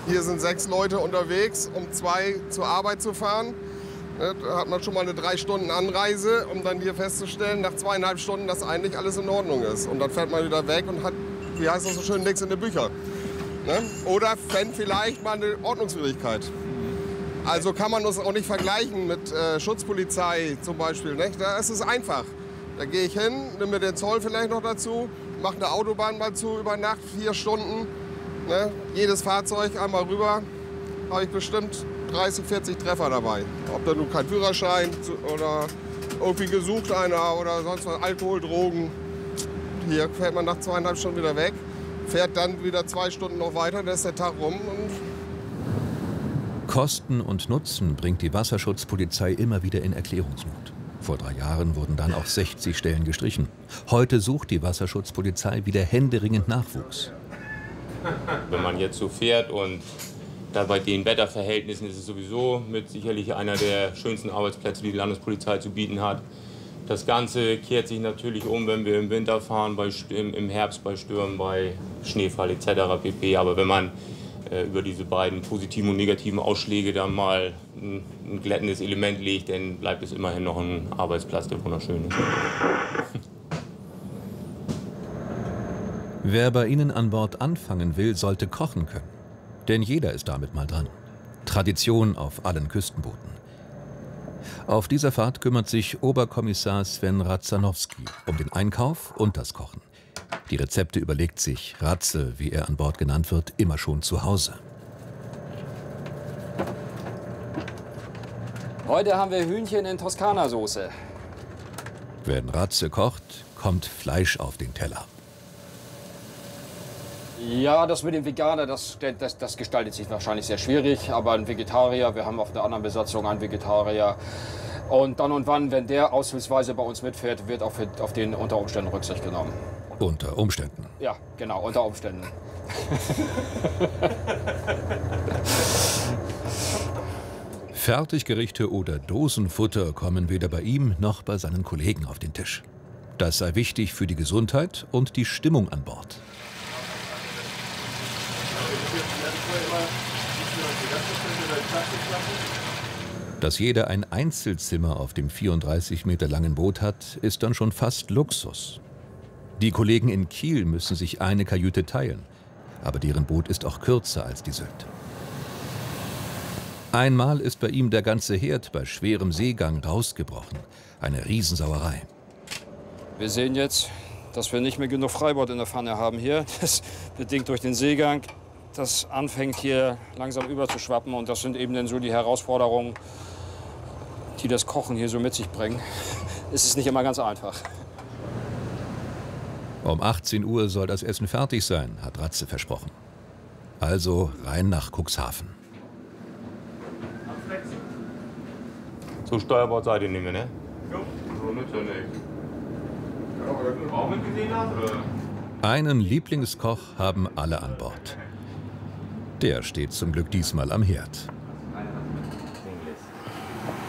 Hier sind 6 Leute unterwegs, um 2 zur Arbeit zu fahren. Da hat man schon mal eine 3 Stunden Anreise, um dann hier festzustellen, nach 2,5 Stunden, dass eigentlich alles in Ordnung ist. Und dann fährt man wieder weg und hat, wie heißt das so schön, nichts in den Büchern. Oder fängt vielleicht mal eine Ordnungswidrigkeit. Also kann man uns auch nicht vergleichen mit Schutzpolizei zum Beispiel. Nicht? Da ist es einfach. Da gehe ich hin, nehme mir den Zoll vielleicht noch dazu, mache eine Autobahn mal zu über Nacht, 4 Stunden. Ne? Jedes Fahrzeug einmal rüber, habe ich bestimmt 30, 40 Treffer dabei. Ob da nun kein Führerschein oder irgendwie gesucht einer oder sonst was, Alkohol, Drogen. Hier fährt man nach 2,5 Stunden wieder weg, fährt dann wieder 2 Stunden noch weiter, dann ist der Tag rum. Und Kosten und Nutzen bringt die Wasserschutzpolizei immer wieder in Erklärungsnot. Vor 3 Jahren wurden dann auch 60 Stellen gestrichen. Heute sucht die Wasserschutzpolizei wieder händeringend Nachwuchs. Wenn man jetzt so fährt und da bei den Wetterverhältnissen ist es sowieso mit sicherlich einer der schönsten Arbeitsplätze, die die Landespolizei zu bieten hat. Das Ganze kehrt sich natürlich um, wenn wir im Winter fahren, im Herbst bei Stürmen, bei Schneefall etc. pp. Aber wenn man über diese beiden positiven und negativen Ausschläge dann mal ein glättendes Element legt, dann bleibt es immerhin noch ein Arbeitsplatz, der wunderschön ist. Wer bei Ihnen an Bord anfangen will, sollte kochen können. Denn jeder ist damit mal dran. Tradition auf allen Küstenbooten. Auf dieser Fahrt kümmert sich Oberkommissar Sven Ratzanowski um den Einkauf und das Kochen. Die Rezepte überlegt sich Ratze, wie er an Bord genannt wird, immer schon zu Hause. Heute haben wir Hühnchen in Toskana-Soße. Wenn Ratze kocht, kommt Fleisch auf den Teller. Ja, das mit dem Veganer, das gestaltet sich wahrscheinlich sehr schwierig. Aber ein Vegetarier, wir haben auf der anderen Besatzung einen Vegetarier. Und dann und wann, wenn der ausnahmsweise bei uns mitfährt, wird auch auf den unter Umständen Rücksicht genommen. Unter Umständen? Ja, genau, unter Umständen. Fertiggerichte oder Dosenfutter kommen weder bei ihm noch bei seinen Kollegen auf den Tisch. Das sei wichtig für die Gesundheit und die Stimmung an Bord. Dass jeder ein Einzelzimmer auf dem 34 Meter langen Boot hat, ist dann schon fast Luxus. Die Kollegen in Kiel müssen sich eine Kajüte teilen, aber deren Boot ist auch kürzer als die Sylt. Einmal ist bei ihm der ganze Herd bei schwerem Seegang rausgebrochen. Eine Riesensauerei. Wir sehen jetzt, dass wir nicht mehr genug Freibord in der Pfanne haben hier. Das bedingt durch den Seegang. Das anfängt hier langsam überzuschwappen und das sind eben dann so die Herausforderungen, die das Kochen hier so mit sich bringen. Es ist nicht immer ganz einfach. Um 18 Uhr soll das Essen fertig sein, hat Ratze versprochen. Also rein nach Cuxhaven. So, Steuerbord seid ihr nicht mehr, ne? Jo. So nützt ja nicht. Auch mitgesehen hast, oder? Einen Lieblingskoch haben alle an Bord. Der steht zum Glück diesmal am Herd.